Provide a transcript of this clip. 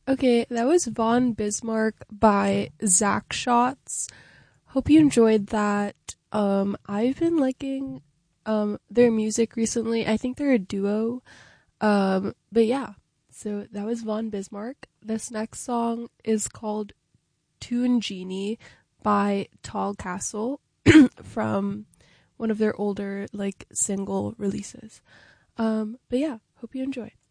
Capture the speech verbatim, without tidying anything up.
Okay, that was Von Bismarck by Zach Shots. Hope you enjoyed that. Um, I've been liking um their music recently. I think they're a duo. Um, but yeah. So that was Von Bismarck. This next song is called Toon Genie by Tall Castle from one of their older like single releases. Um, but yeah, hope you enjoy.